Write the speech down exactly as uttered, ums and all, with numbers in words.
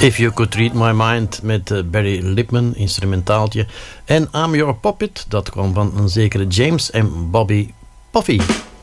If You Could Read My Mind met uh, Barry Lipman, instrumentaaltje. En I'm Your Puppet, dat kwam van een zekere James en Bobby Puffy.